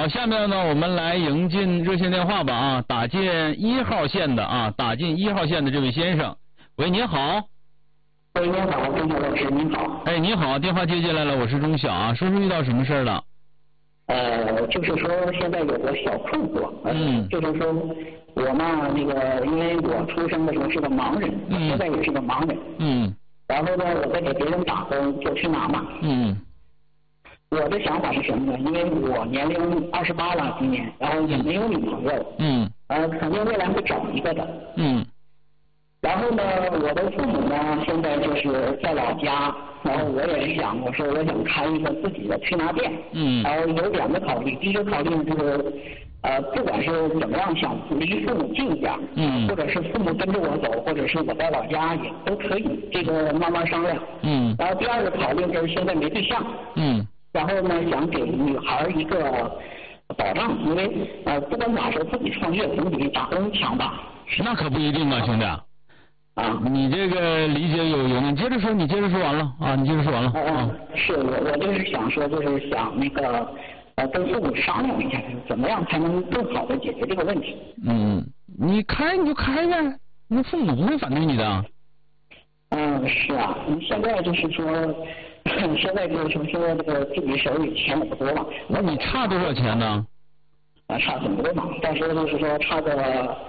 下面呢，我们来迎进热线电话吧啊，打进1号线的啊，打进1号线的这位先生，喂，您好。 喂，您好，钟晓老师，您好。 哎，你好，电话接进来了，我是钟晓啊，说说遇到什么事儿了？ 就是说现在有个小困惑，就是说我嘛那个，因为我出生的时候是个盲人，现在也是个盲人，然后呢，我在给别人打工做推拿嘛，我的想法是什么呢？因为我年龄28了，今年，然后也没有女朋友，肯定未来会找一个的，然后呢，我的父母呢，现在就是在老家，然后我也想，我说我想开一个自己的推拿店，然后有2个考虑，第一个考虑呢就是，不管是怎么样想离父母近一点，或者是父母跟着我走，或者是我在老家也都可以，这个慢慢商量，然后第2个考虑就是现在没对象，然后呢想给女孩一个保障，因为不管咋说，自己创业总比打工强吧？ 那可不一定啊，兄弟。你这个理解有你接着说，你接着说完了啊，你接着说完了。 是我就是想说，就是想那个跟父母商量一下，怎么样才能更好的解决这个问题。 你开你就开呗，那父母不会反对你的。 是啊，现在就是说，现在就是说这个自己手里钱也不多嘛。 那你差多少钱呢？ 差很多嘛，到时候就是说差个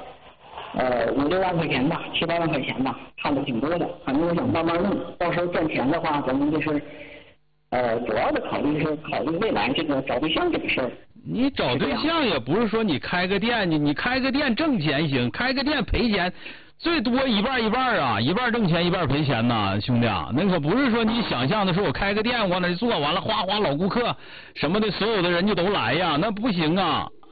5、6万块钱吧，7、8万块钱吧，差的挺多的。反正我想慢慢弄，到时候挣钱的话，咱们就是主要的考虑是考虑未来这个找对象这个事儿。 你找对象也不是说你开个店，你开个店挣钱行，开个店赔钱，最多一半一半啊，一半挣钱一半赔钱呐，兄弟啊，那可不是说你想象的说我开个店往那做完了哗哗老顾客什么的，所有的人就都来呀，那不行啊。